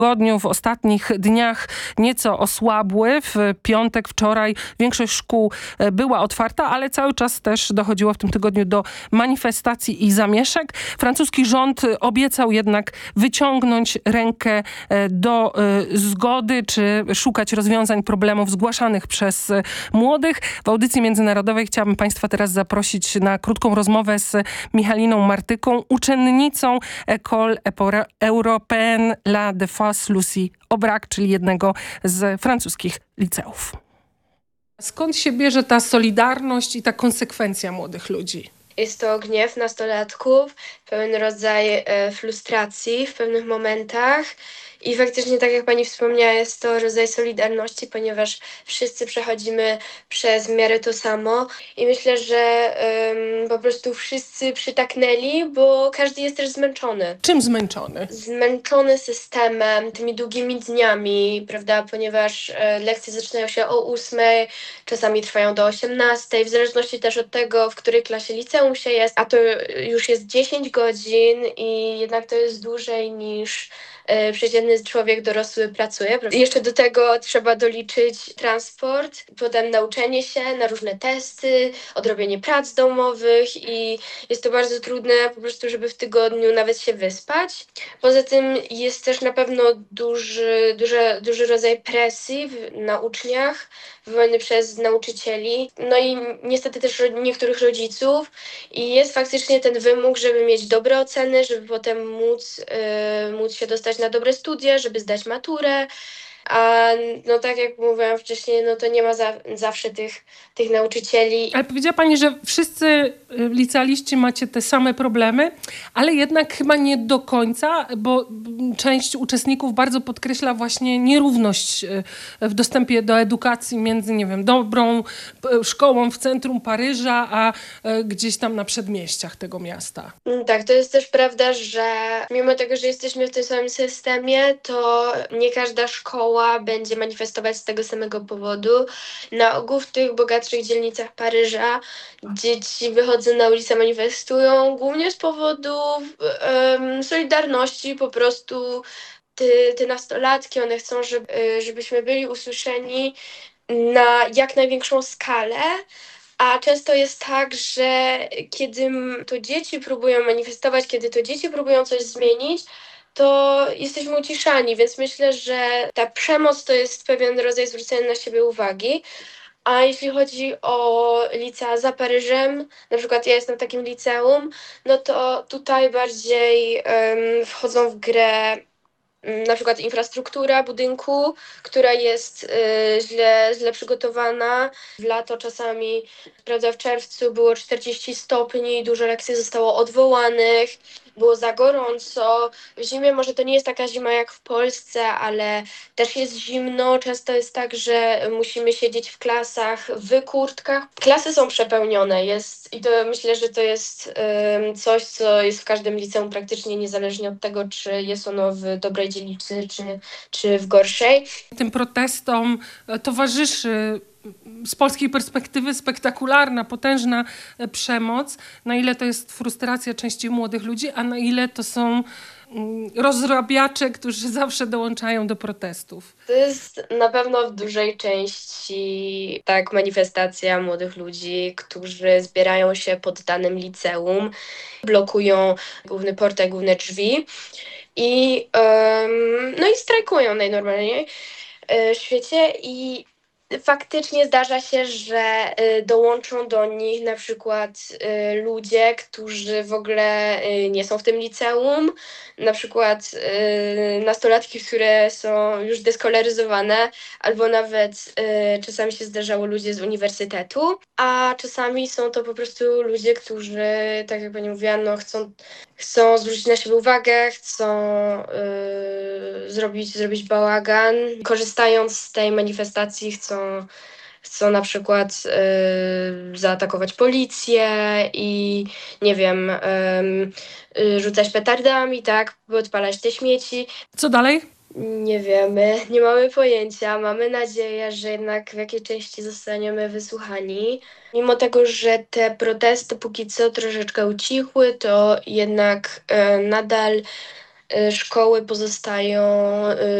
tygodniu, w ostatnich dniach nieco osłabły. W piątek, wczoraj większość szkół była otwarta, ale cały czas też dochodziło w tym tygodniu do manifestacji i zamieszek. Francuski rząd obiecał jednak wyciągnąć rękę do zgody, czy szukać rozwiązań problemów zgłaszanych przez młodych. W audycji międzynarodowej chciałabym Państwa teraz zaprosić na krótką rozmowę z Michaliną Martyką, uczennicą École Européenne La Défense Lucie Aubrac, czyli jednego z francuskich liceów. Skąd się bierze ta solidarność i ta konsekwencja młodych ludzi? Jest to gniew nastolatków, pewien rodzaj frustracji w pewnych momentach i faktycznie, tak jak pani wspomniała, jest to rodzaj solidarności, ponieważ wszyscy przechodzimy przez w miarę to samo i myślę, że po prostu wszyscy przytaknęli, bo każdy jest też zmęczony. Czym zmęczony? Zmęczony systemem, tymi długimi dniami, prawda, ponieważ lekcje zaczynają się o 8:00, czasami trwają do 18:00, w zależności też od tego, w której klasie liceum się jest, a to już jest 10 godzin i jednak to jest dłużej niż przeciętny człowiek dorosły pracuje. I jeszcze do tego trzeba doliczyć transport, potem nauczenie się na różne testy, odrobienie prac domowych i jest to bardzo trudne po prostu, żeby w tygodniu nawet się wyspać. Poza tym jest też na pewno duży rodzaj presji na uczniach, wywołany przez nauczycieli, no i niestety też niektórych rodziców i jest faktycznie ten wymóg, żeby mieć dobre oceny, żeby potem móc się dostać na dobre studia, żeby zdać maturę, a no tak jak mówiłam wcześniej, no to nie ma zawsze tych nauczycieli. Ale powiedziała pani, że wszyscy licealiści macie te same problemy, ale jednak chyba nie do końca, bo część uczestników bardzo podkreśla właśnie nierówność w dostępie do edukacji między, nie wiem, dobrą szkołą w centrum Paryża, a gdzieś tam na przedmieściach tego miasta. Tak, to jest też prawda, że mimo tego, że jesteśmy w tym samym systemie, to nie każda szkoła będzie manifestować z tego samego powodu. Na ogół w tych bogatszych dzielnicach Paryża dzieci wychodzą na ulicę, manifestują głównie z powodu solidarności, po prostu te nastolatki, one chcą, żebyśmy byli usłyszeni na jak największą skalę. A często jest tak, że kiedy to dzieci próbują manifestować, kiedy to dzieci próbują coś zmienić, to jesteśmy uciszani, więc myślę, że ta przemoc to jest pewien rodzaj zwrócenia na siebie uwagi. A jeśli chodzi o licea za Paryżem, na przykład ja jestem w takim liceum, no to tutaj bardziej wchodzą w grę na przykład infrastruktura budynku, która jest źle przygotowana. W lato czasami, prawda, w czerwcu było 40 stopni, dużo lekcji zostało odwołanych, było za gorąco. W zimie może to nie jest taka zima jak w Polsce, ale też jest zimno. Często jest tak, że musimy siedzieć w klasach w kurtkach. Klasy są przepełnione i to myślę, że to jest coś, co jest w każdym liceum praktycznie niezależnie od tego, czy jest ono w dobrej dzielnicy, czy w gorszej. Tym protestom towarzyszy z polskiej perspektywy spektakularna, potężna przemoc. Na ile to jest frustracja części młodych ludzi, a na ile to są rozrabiacze, którzy zawsze dołączają do protestów. To jest na pewno w dużej części manifestacja młodych ludzi, którzy zbierają się pod danym liceum, blokują główny portal, główne drzwi i strajkują najnormalniej w świecie i faktycznie zdarza się, że dołączą do nich na przykład ludzie, którzy w ogóle nie są w tym liceum, na przykład nastolatki, które są już deskolaryzowane, albo nawet czasami się zdarzało ludzie z uniwersytetu, a czasami są to po prostu ludzie, którzy, tak jak pani mówiła, chcą zwrócić na siebie uwagę, chcą zrobić bałagan. Korzystając z tej manifestacji chcą na przykład zaatakować policję i nie wiem, rzucać petardami, tak, podpalać te śmieci. Co dalej? Nie wiemy, nie mamy pojęcia. Mamy nadzieję, że jednak w jakiej części zostaniemy wysłuchani. Mimo tego, że te protesty póki co troszeczkę ucichły, to jednak nadal szkoły pozostają